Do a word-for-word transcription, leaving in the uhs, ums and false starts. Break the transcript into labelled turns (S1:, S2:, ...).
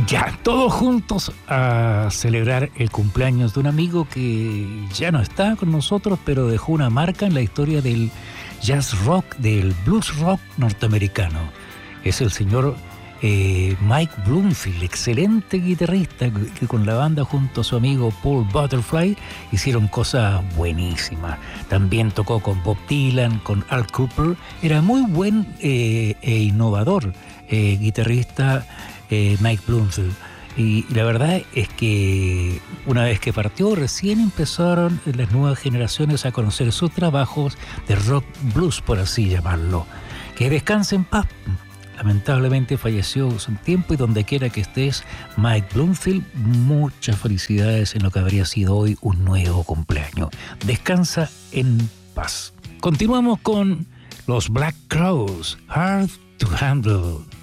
S1: Ya, todos juntos a celebrar el cumpleaños de un amigo que ya no está con nosotros, pero dejó una marca en la historia del jazz rock, del blues rock norteamericano. Es el señor eh, Mike Bloomfield, excelente guitarrista que con la banda junto a su amigo Paul Butterfly hicieron cosas buenísimas. También tocó con Bob Dylan, con Al Cooper. Era muy buen eh, e innovador eh, guitarrista eh, Mike Bloomfield. Y la verdad es que una vez que partió, recién empezaron las nuevas generaciones a conocer sus trabajos de rock blues, por así llamarlo. Que descanse en paz. Lamentablemente falleció hace un tiempo, y donde quiera que estés, Mike Bloomfield, muchas felicidades en lo que habría sido hoy un nuevo cumpleaños. Descansa en paz. Continuamos con los Black Crowes, Hard to Handle.